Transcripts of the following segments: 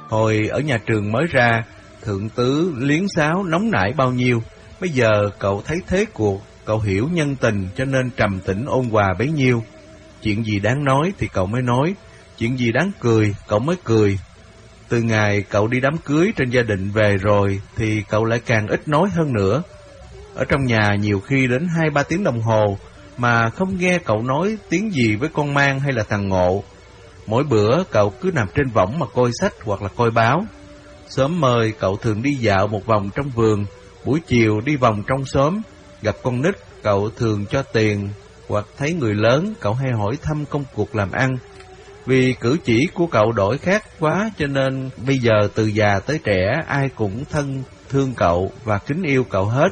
Hồi ở nhà trường mới ra, thượng tứ liến xáo nóng nảy bao nhiêu. Bây giờ cậu thấy thế cuộc, cậu hiểu nhân tình cho nên trầm tĩnh ôn hòa bấy nhiêu. Chuyện gì đáng nói thì cậu mới nói, chuyện gì đáng cười cậu mới cười. Từ ngày cậu đi đám cưới trên gia đình về rồi thì cậu lại càng ít nói hơn nữa. Ở trong nhà nhiều khi đến 2-3 tiếng đồng hồ mà không nghe cậu nói tiếng gì với con Mang hay là thằng Ngộ. Mỗi bữa cậu cứ nằm trên võng mà coi sách hoặc là coi báo. Sớm mời cậu thường đi dạo một vòng trong vườn, buổi chiều đi vòng trong xóm. Gặp con nít cậu thường cho tiền, hoặc thấy người lớn cậu hay hỏi thăm công cuộc làm ăn. Vì cử chỉ của cậu đổi khác quá cho nên bây giờ từ già tới trẻ ai cũng thân thương cậu và kính yêu cậu hết.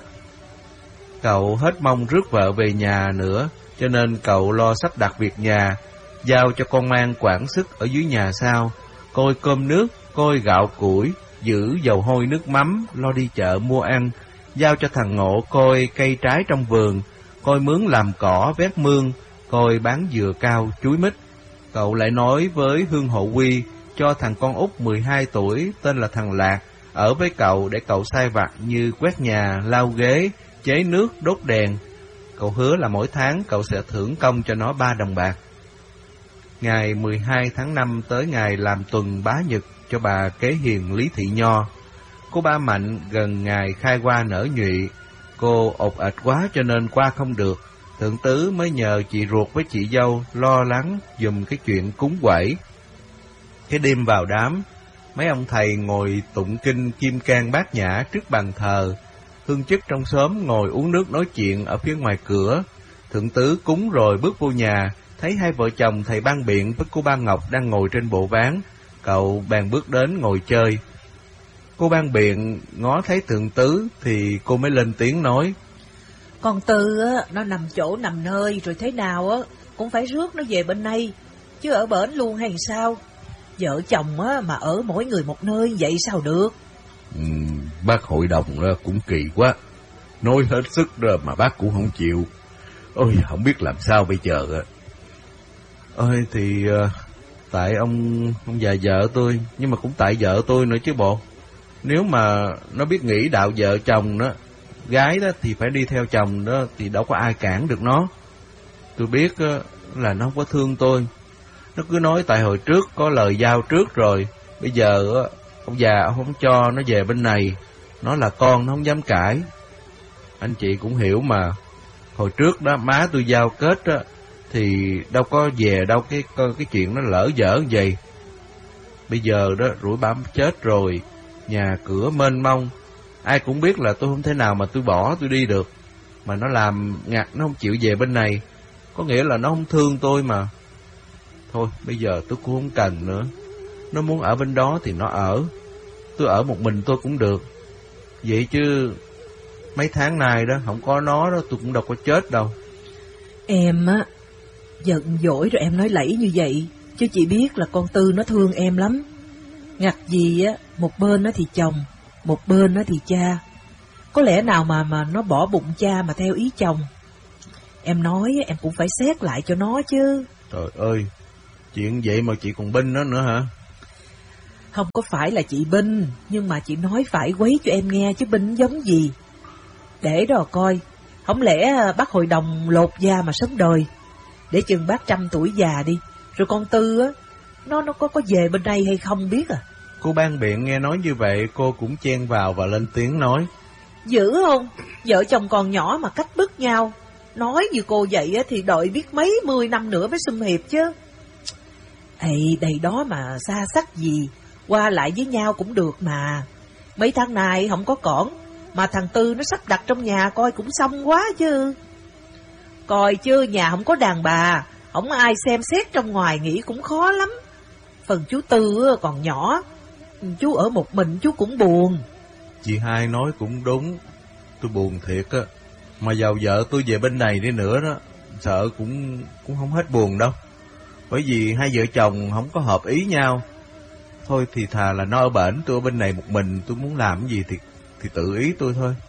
Cậu hết mong rước vợ về nhà nữa, cho nên cậu lo sắp đặt việc nhà, giao cho con Mang quản sức ở dưới nhà sau, coi cơm nước, coi gạo củi, giữ dầu hôi nước mắm, lo đi chợ mua ăn, giao cho thằng Ngộ coi cây trái trong vườn, coi mướn làm cỏ vét mương, coi bán dừa cao, chuối mít. Cậu lại nói với Hương Hộ Quy cho thằng con út 12 tuổi tên là thằng Lạc ở với cậu để cậu sai vặt như quét nhà, lau ghế, chế nước, đốt đèn. Cậu hứa là mỗi tháng cậu sẽ thưởng công cho nó 3 đồng bạc. Ngày 12 tháng 5 tới ngày làm tuần bá nhật cho bà kế hiền Lý Thị Nho. Cô ba Mạnh gần ngày khai hoa nở nhụy, cô ột ạch quá cho nên qua không được. Thượng tứ mới nhờ chị ruột với chị dâu lo lắng giùm cái chuyện cúng quẩy. Cái đêm vào đám, mấy ông thầy ngồi tụng kinh kim cang bát nhã trước bàn thờ. Hương chức trong xóm ngồi uống nước nói chuyện ở phía ngoài cửa. Thượng tứ cúng rồi bước vô nhà, thấy hai vợ chồng thầy Ban Biện với cô Ba Ngọc đang ngồi trên bộ ván. Cậu bèn bước đến ngồi chơi. Cô Ban Biện ngó thấy thượng tứ thì cô mới lên tiếng nói: Con Tư á, nó nằm chỗ nằm nơi rồi thế nào á cũng phải rước nó về bên đây, chứ ở bển luôn hay sao? Vợ chồng á mà ở mỗi người một nơi vậy sao được? Bác hội đồng đó cũng kỳ quá, nói hết sức rồi mà bác cũng không chịu. Ôi, không biết làm sao bây giờ á. Ôi thì tại ông già vợ tôi, nhưng mà cũng tại vợ tôi nữa chứ bộ. Nếu mà nó biết nghĩ đạo vợ chồng đó, gái đó thì phải đi theo chồng đó, thì đâu có ai cản được nó. Tôi biết là nó không có thương tôi. Nó cứ nói tại hồi trước có lời giao trước rồi, bây giờ ông già ông không cho nó về bên này, nó là con nó không dám cãi. Anh chị cũng hiểu mà. Hồi trước đó má tôi giao kết đó, thì đâu có về đâu cái chuyện nó lỡ dở như vậy. Bây giờ đó rủi bám chết rồi, nhà cửa mênh mông, ai cũng biết là tôi không thể nào mà tôi bỏ tôi đi được. Mà nó làm ngặt, nó không chịu về bên này, có nghĩa là nó không thương tôi mà. Thôi bây giờ tôi cũng không cần nữa. Nó muốn ở bên đó thì nó ở, tôi ở một mình tôi cũng được. Vậy chứ mấy tháng nay đó không có nó đó tôi cũng đâu có chết đâu. Em á giận dỗi rồi em nói lẫy như vậy, chứ chị biết là con Tư nó thương em lắm. Ngặt gì á, một bên nó thì chồng, một bên nó thì cha. Có lẽ nào mà nó bỏ bụng cha mà theo ý chồng. Em nói em cũng phải xét lại cho nó chứ. Trời ơi, chuyện vậy mà chị còn binh nó nữa hả? Không có phải là chị binh, nhưng mà chị nói phải quấy cho em nghe chứ binh giống gì. Để đó coi, không lẽ bác hội đồng lột da mà sống đời. Để chừng bác 100 tuổi già đi, rồi con Tư á, nó có về bên đây hay không biết à. Cô Ban Biện nghe nói như vậy, cô cũng chen vào và lên tiếng nói: Dữ không? Vợ chồng còn nhỏ mà cách bức nhau. Nói như cô vậy á thì đợi biết mấy 10 năm nữa mới xung hiệp chứ. Ê, đây đó mà xa sắc gì, qua lại với nhau cũng được mà. Mấy tháng này không có cỏn, mà thằng Tư nó sắp đặt trong nhà coi cũng xong quá chứ. Coi chứ nhà không có đàn bà, không ai xem xét trong ngoài nghĩ cũng khó lắm. Phần chú Tư còn nhỏ, chú ở một mình chú cũng buồn. Chị hai nói cũng đúng, tôi buồn thiệt á. Mà giàu vợ tôi về bên này đi nữa đó, sợ cũng không hết buồn đâu. Bởi vì hai vợ chồng không có hợp ý nhau. Thôi thì thà là nó ở bển, tôi ở bên này một mình, tôi muốn làm cái gì thì tự ý tôi thôi.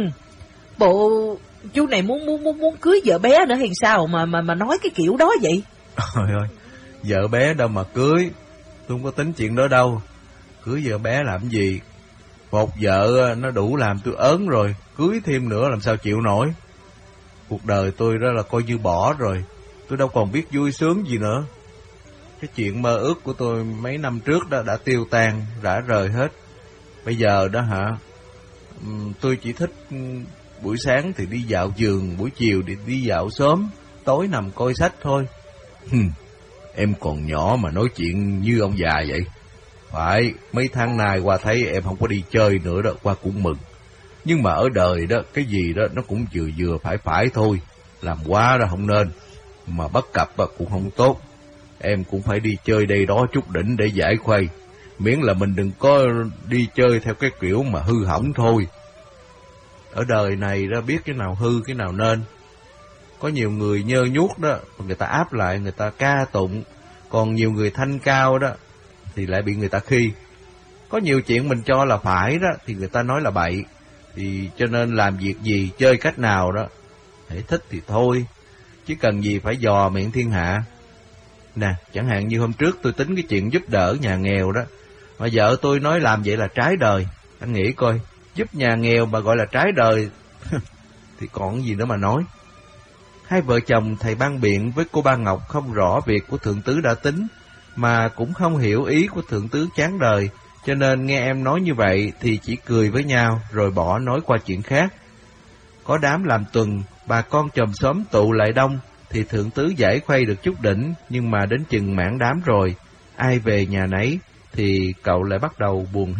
Bộ chú này muốn cưới vợ bé nữa hay sao mà nói cái kiểu đó vậy? Trời ơi, vợ bé đâu mà cưới, tôi không có tính chuyện đó đâu. Cưới vợ bé làm gì? Một vợ nó đủ làm tôi ớn rồi, cưới thêm nữa làm sao chịu nổi. Cuộc đời tôi đó là coi như bỏ rồi, tôi đâu còn biết vui sướng gì nữa. Cái chuyện mơ ước của tôi mấy năm trước đó đã tiêu tan, rã rời hết. Bây giờ đó hả, tôi chỉ thích buổi sáng thì đi dạo vườn, buổi chiều thì đi dạo xóm, tối nằm coi sách thôi. Em còn nhỏ mà nói chuyện như ông già vậy. Phải, mấy tháng nay qua thấy em không có đi chơi nữa đó, qua cũng mừng. Nhưng mà ở đời đó, cái gì đó nó cũng vừa vừa phải thôi. Làm quá đó không nên, mà bất cập cũng không tốt. Em cũng phải đi chơi đây đó chút đỉnh để giải khuây. Miễn là mình đừng có đi chơi theo cái kiểu mà hư hỏng thôi. Ở đời này đó biết cái nào hư cái nào nên. Có nhiều người nhơ nhuốc đó, người ta áp lại, người ta ca tụng. Còn nhiều người thanh cao đó thì lại bị người ta khi. Có nhiều chuyện mình cho là phải đó thì người ta nói là bậy. Thì cho nên làm việc gì, chơi cách nào đó, hễ thích thì thôi, chứ cần gì phải dò miệng thiên hạ. Nè, chẳng hạn như hôm trước tôi tính cái chuyện giúp đỡ nhà nghèo đó, mà vợ tôi nói làm vậy là trái đời. Anh nghĩ coi, giúp nhà nghèo mà gọi là trái đời thì còn gì nữa mà nói. Hai vợ chồng thầy Ban Biện với cô Ba Ngọc không rõ việc của Thượng Tứ đã tính, mà cũng không hiểu ý của Thượng Tứ chán đời, cho nên nghe em nói như vậy thì chỉ cười với nhau rồi bỏ nói qua chuyện khác. Có đám làm tuần, bà con chòm xóm tụ lại đông thì Thượng Tứ giải khuây được chút đỉnh, nhưng mà đến chừng mãn đám rồi, ai về nhà nấy thì cậu lại bắt đầu buồn